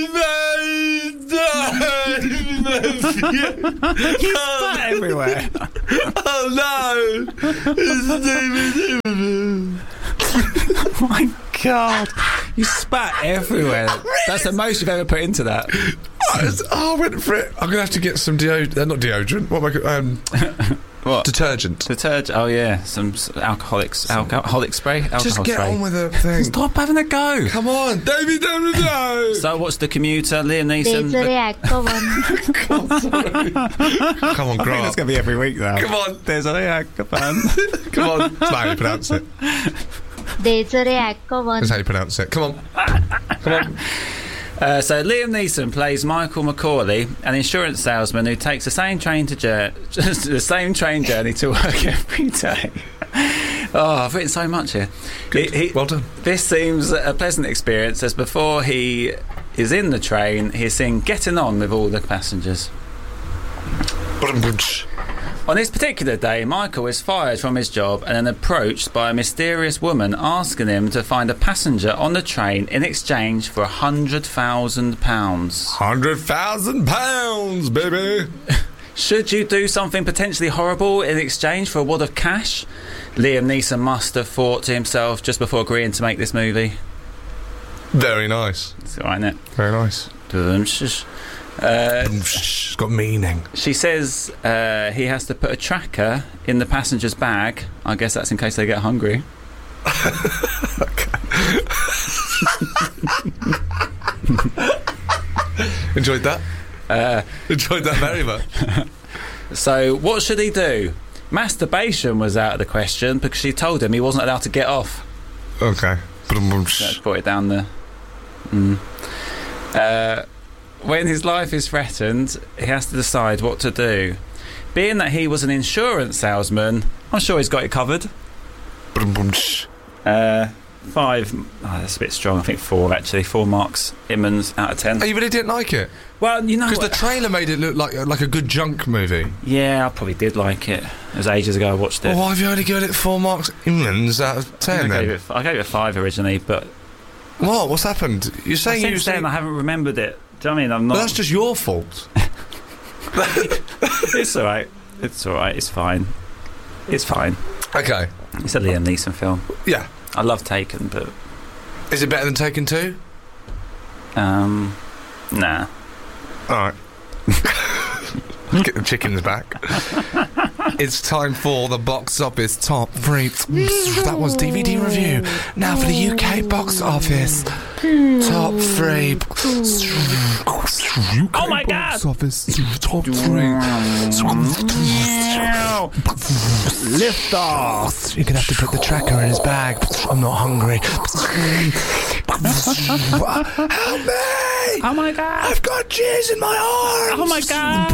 You spat everywhere. Oh no! Oh my God. You spat everywhere. That's the most you've ever put into that. I went for it. I'm going to have to get some deodorant. Not deodorant. What am I... What? Detergent. Detergent. Oh, yeah. Some alcoholic spray. Alcohol Just get spray. on with the thing. Stop having a go. Come on, David. So what's the commuter? Liam Neeson. Come on, I think Grant. that's going to be every week now. Come on. There's a Aquaman. Come on. That's not how you pronounce it. That's how you pronounce it. Come on. Come on. So Liam Neeson plays Michael McCauley, an insurance salesman who takes the same train journey to work every day. Oh, I've written so much here. Well done. This seems a pleasant experience, as before he is in the train, he is seen getting on with all the passengers. On this particular day, Michael is fired from his job and then approached by a mysterious woman asking him to find a passenger on the train in exchange for £100,000. £100,000, baby. Should you do something potentially horrible in exchange for a wad of cash? Liam Neeson must have thought to himself just before agreeing to make this movie. Very nice. It's all right, isn't it? Very nice. It's got meaning. She says he has to put a tracker in the passenger's bag. I guess that's in case they get hungry. Enjoyed that. Enjoyed that very much. So what should he do? Masturbation was out of the question because she told him he wasn't allowed to get off. Okay. Let's put it down there. When his life is threatened, he has to decide what to do. Being that he was an insurance salesman, I'm sure he's got it covered. 5. Oh, that's a bit strong. I think 4, actually. 4 marks. Immons out of 10. Oh, you really didn't like it? Well, you know, because the trailer made it look like a good junk movie. Yeah, I probably did like it. It was ages ago I watched it. Well, why have you only given it 4 marks? Immons out of 10 then? I gave it 5 originally, but... What? What's happened? You're saying since then I haven't remembered it. Do you know what I mean? I'm not... Well, that's just your fault. It's alright. It's alright. It's fine. It's fine. Okay. It's a Liam Neeson film. Yeah. I love Taken, but... Is it better than Taken 2? Nah. Alright. Get the chickens back. It's time for the box office top 3. That was DVD review. Now for the UK box office top 3. Oh my God! Box office top 3. Lift off. You're gonna have to put the tracker in his bag. I'm not hungry. Help me! Oh my God! I've got jizz in my arms! Oh my God!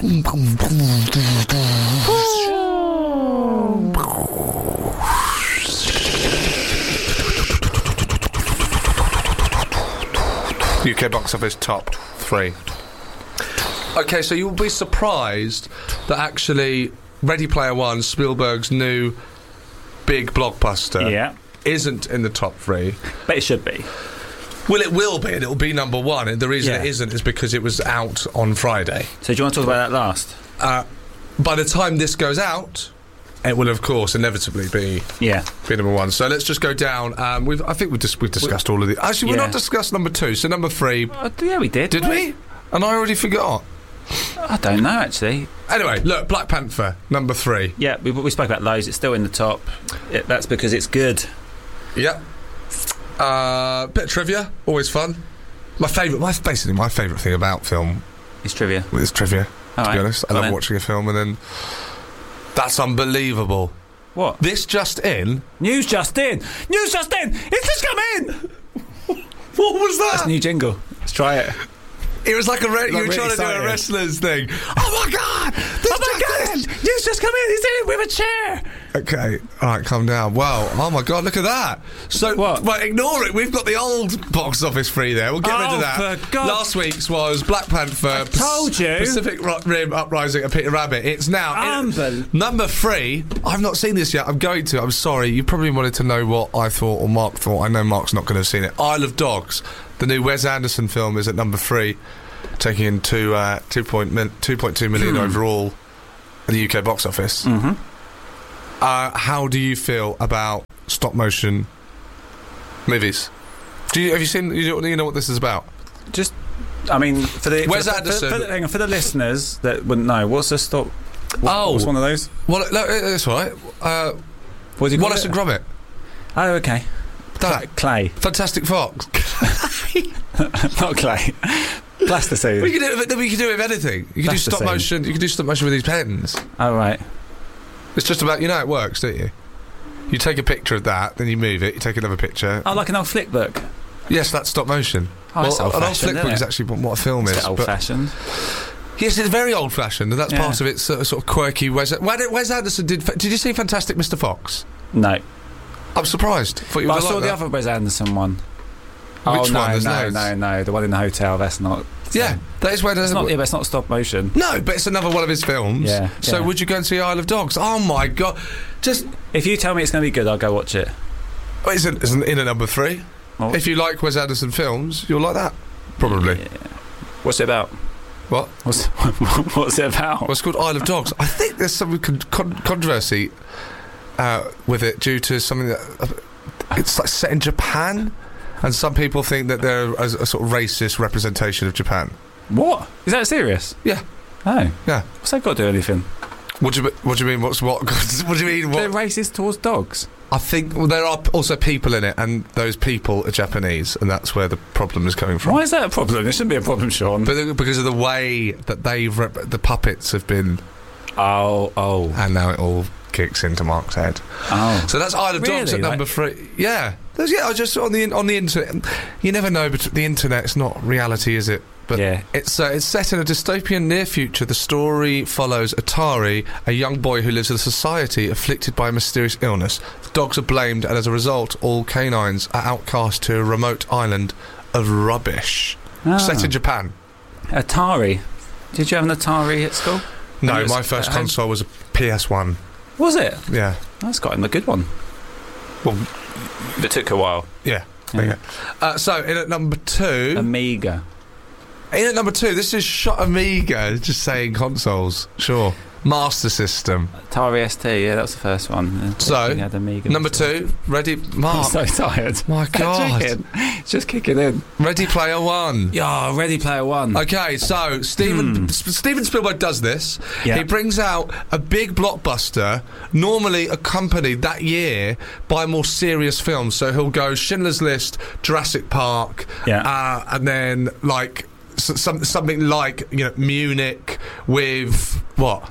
UK box office top 3. Okay, so you'll be surprised that actually Ready Player One, Spielberg's new big blockbuster, isn't in the top 3. But it should be. Well, it will be, and it'll be number 1. And the reason it isn't is because it was out on Friday. So do you want to talk about that last? By the time this goes out, it will, of course, inevitably be number 1. So let's just go down. I think we've discussed all of the... Actually, we've not discussed number 2, so number 3... yeah, we did. Did we? And I already forgot. I don't know, actually. Anyway, look, Black Panther, number 3. Yeah, we spoke about loads. It's still in the top. That's because it's good. Yep. Bit of trivia, always fun. Basically my favourite thing about film is trivia. It's trivia, to be honest. I love watching a film and then... That's unbelievable. What? This just in. News just in! News just in! It's just come in! What was that? That's a new jingle. Let's try it. It was like you were trying to do a wrestler's thing. Oh my God! This just He's just come in. He's in with a chair. Okay, all right, calm down. Wow, oh my God, look at that. So, What? Well, ignore it. We've got the old box office free there. We'll get rid of that. For God. Last week's was Black Panther. Told you. Pacific Rim Uprising and Peter Rabbit. It's now number 3. I've not seen this yet. I'm going to. I'm sorry. You probably wanted to know what I thought or Mark thought. I know Mark's not going to have seen it. Isle of Dogs, the new Wes Anderson film, is at number 3, taking in 2.2 million overall at the UK box office. Mm-hmm. How do you feel about stop motion movies? Have you seen? You know what this is about? Just, I mean, for the Wes for Anderson. for the listeners that wouldn't know, what's a stop? What's one of those? Well, no, that's all right. What do you call Wallace it? and Gromit. Oh, okay. Clay. Clay, Fantastic Fox. not clay. Plasticine. We can do it with anything. You can do stop Plasticine. motion. You can do stop motion with these pens. Oh, right. It's just about, you know how it works, don't you? You take a picture of that, then you move it. You take another picture. Oh, like an old flick book. Yes, that's stop motion. Oh, that's an old old-fashioned, flick book isn't is it? actually what a film It's is. old-fashioned. Yes, it's very old-fashioned, and that's Yeah. part of its sort of quirky. Wes Anderson did you see Fantastic Mr. Fox? No. I'm surprised. Thought you But I would saw like the that. other Wes Anderson one. Which oh, one? no, There's no, loads. no. The one in the hotel, that's not... Yeah, that is where It's not, yeah, but it's not stop motion. No, but it's another one of his films. Yeah, So yeah. would you go and see Isle of Dogs? Oh my God! Just If you tell me it's going to be good, I'll go watch it. it's in at number 3. Oh. If you like Wes Anderson films, you'll like that. Probably. Yeah. What's it about? What? What's it about? Well, it's called Isle of Dogs. I think there's some controversy with it due to something that it's like set in Japan, and some people think that they're a sort of racist representation of Japan. What? Is that serious? Yeah. Oh. Yeah. What's that got to do with anything? What do you mean? What? What do you mean? They're What? racist towards dogs. I think there are also people in it, and those people are Japanese, and that's where the problem is coming from. Why is that a problem? It shouldn't be a problem, Sean. But because of the way that the puppets have been, Oh. and now it all kicks into Mark's head. Oh. So that's Isle of Dogs at Really? number 3. Yeah, I just on the internet. You never know, but the internet's not reality, is it? But Yeah. it's set in a dystopian near future. The story follows Atari, a young boy who lives in a society afflicted by a mysterious illness. The dogs are blamed, and as a result, all canines are outcast to a remote island of rubbish. Ah. Set in Japan. Atari. Did you have an Atari at school? No, When you my was first at home? console was a PS1. Was it? Yeah. That's got him a good one. Well, It took a while. yeah. There you go. So in at number 2. Amiga. In at number 2, this is Shot Amiga, just saying consoles. Sure. Master System. Atari ST, yeah, that was the first one. So, You had Amiga. Number 2, Ready... I'm Mark. so tired. My God. It's just kicking in. Ready Player One. Yeah, Ready Player One. Okay, so Steven Spielberg does this. Yeah. He brings out a big blockbuster, normally accompanied that year by more serious films. So he'll go Schindler's List, Jurassic Park, and then like something like Munich with what?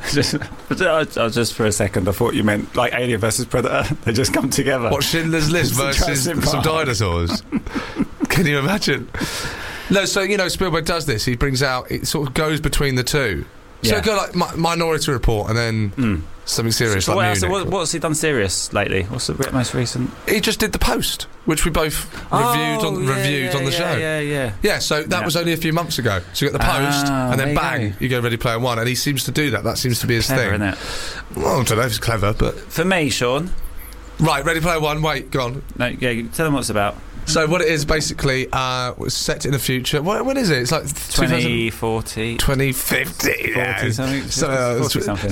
just for a second, I thought you meant like Alien versus Predator. They just come together. What, Schindler's List versus Jurassic some Park. dinosaurs? Can you imagine? No, so Spielberg does this. He brings out, it sort of goes between the two. So Yeah. go like Minority Report and then something serious So like Munich. what's he done serious lately? What's the most recent? He just did The Post, which we both reviewed on the show. Yeah. Yeah, so that was only a few months ago. So you got The Post, and then there you bang, go. you go Ready Player One, and he seems to do that. That seems to be his Clever, thing. isn't it? Well, I don't know if it's clever, but... For me, Sean. Right, Ready Player One, wait, go on. No, yeah, tell them what it's about. So what it is, basically, was set in the future. What is it? It's like 2040. 2050. 40 something. 40 something.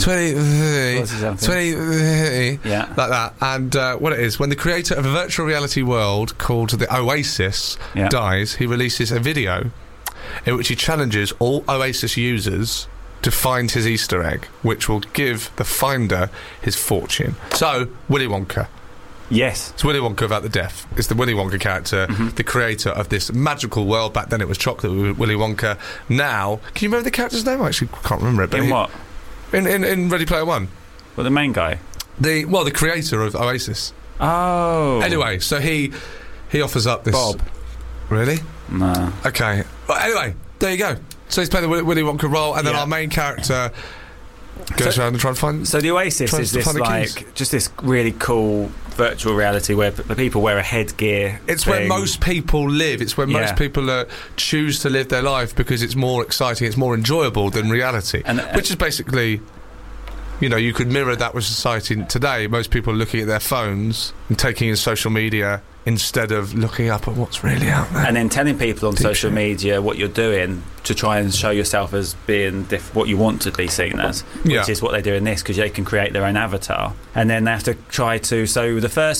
20, Yeah. like that. And what it is, when the creator of a virtual reality world called the Oasis dies, he releases a video in which he challenges all Oasis users to find his Easter egg, which will give the finder his fortune. So, Willy Wonka. Yes. It's Willy Wonka without the death. It's the Willy Wonka character, the creator of this magical world. Back then it was chocolate with Willy Wonka. Now, can you remember the character's name? I actually can't remember it. But In what? In Ready Player One. Well, the main guy. The creator of Oasis. Oh. Anyway, so he offers up this... Bob. Really? No. Okay. Well, anyway, there you go. So he's playing the Willy Wonka role, and then our main character... goes around and try and find. So the Oasis is this just this really cool virtual reality where the people wear a headgear. It's where most people live. It's where most people choose to live their life because it's more exciting, it's more enjoyable than reality. Which is basically, you could mirror that with society today. Most people are looking at their phones and taking in social media instead of looking up at what's really out there. And then telling people on social media what you're doing to try and show yourself as being what you want to be seen as, which is what they do in this, because they can create their own avatar. And then they have to try to... So the first